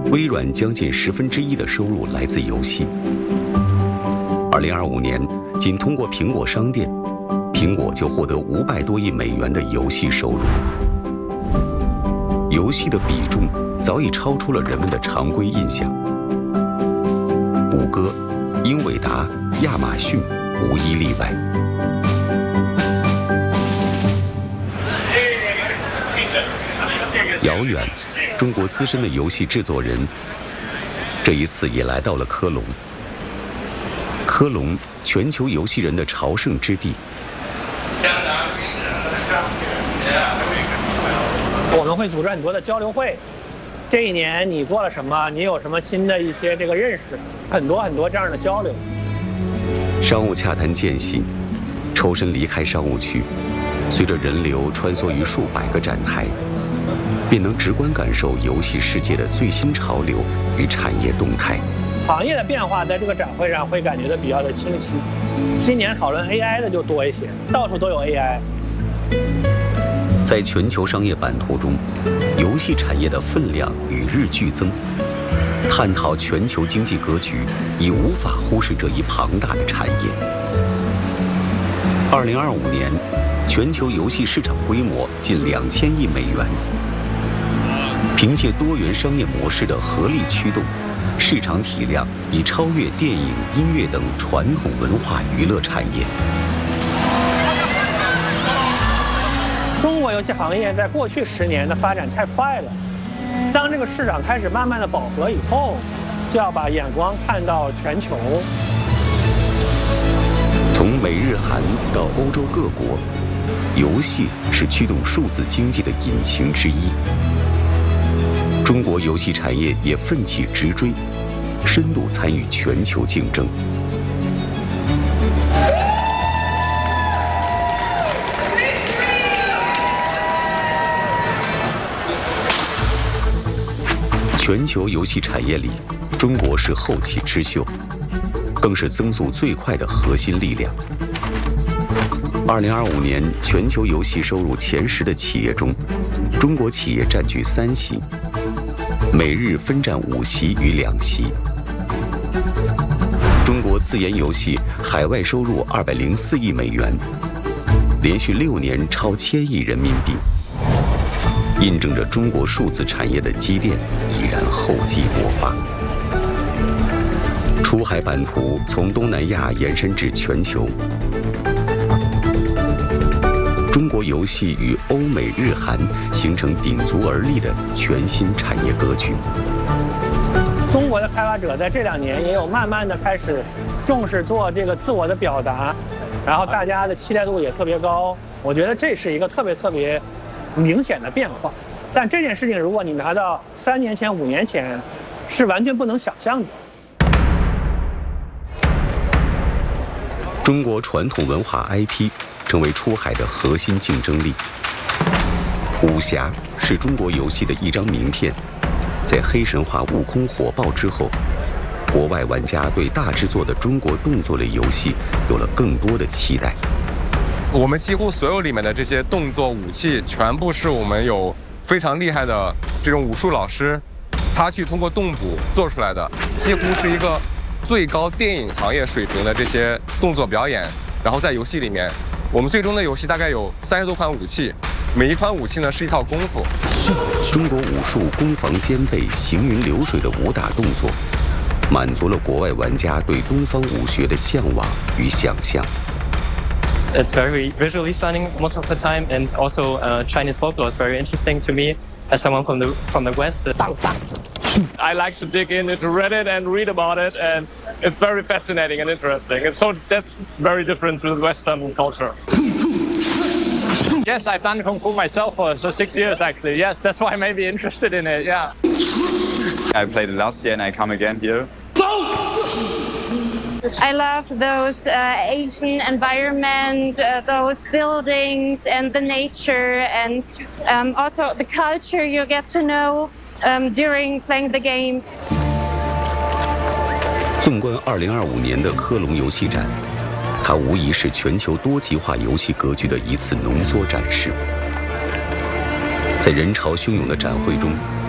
微软将近1/10的收入来自游戏。2025年，仅通过苹果商店，苹果就获得500多亿美元的游戏收入。游戏的比重早已超出了人们的常规印象。谷歌、英伟达、亚马逊无一例外。遥远，中国资深的游戏制作人这一次也来到了科隆。科隆，全球游戏人的朝圣之地。 我们会组织很多的交流会。这一年你做了什么？你有什么新的一些这个认识？很多这样的交流。 商务洽谈间隙，抽身离开商务区，随着人流穿梭于数百个展台，便能直观感受游戏世界的最新潮流与产业动态。 行业的变化在这个展会上会感觉到比较的清晰。今年讨论 AI 的就多一些，到处都有 AI。 在全球商业版图中，游戏产业的分量与日俱增。探讨全球经济格局，已无法忽视这一庞大的产业。2025年，全球游戏市场规模近2000亿美元。凭借多元商业模式的合力驱动，市场体量已超越电影、音乐等传统文化娱乐产业。 中国游戏行业在过去10年的发展太快了，当这个市场开始慢慢的饱和以后，就要把眼光看到全球。 从美日韩到欧洲各国，游戏是驱动数字经济的引擎之一。中国游戏产业也奋起直追，深度参与全球竞争。全球游戏产业里，中国是后起之秀，更是增速最快的核心力量。2025年全球游戏收入前10的企业中，中国企业占据3席，美日分占5席与2席。中国自研游戏海外收入204亿美元，连续6年超1000亿人民币，印证着中国数字产业的积淀已然厚积薄发。出海版图从东南亚延伸至全球，中国游戏与欧美日韩形成鼎足而立的全新产业格局。 中国的开发者在这2年也有慢慢的开始重视做这个自我的表达，然后大家的期待度也特别高。我觉得这是一个特别明显的变化。但这件事情如果你拿到3年前、5年前，是完全不能想象的。 中国传统文化 IP 成为出海的核心竞争力。武侠是中国游戏的一张名片，在黑神话悟空火爆之后，国外玩家对大制作的中国动作类游戏有了更多的期待。 我们几乎所有里面的这些动作武器，全部是我们有非常厉害的这种武术老师，他去通过动捕做出来的，几乎是一个最高电影行业水平的这些动作表演。然后在游戏里面，我们最终的游戏大概有30多款武器，每一款武器呢是一套功夫。 中国武术攻防兼备、行云流水的武打动作，满足了国外玩家对东方武学的向往与想象。 It's very visually stunning most of the time, and also Chinese folklore is very interesting to me as someone from the West. I like to dig into Reddit and read about it, and it's very fascinating and interesting. That's very different to the Western culture. Yes, I've done Kung Fu myself for 6 years actually. Yes, that's why I may be interested in it, yeah. I played it last year and I come again here. I love those Asian environment, those buildings and the nature, and also the culture you get to know during playing the games. 纵观2025年的科隆游戏展，它无疑是全球多极化游戏格局的一次浓缩展示。在人潮汹涌的展会中，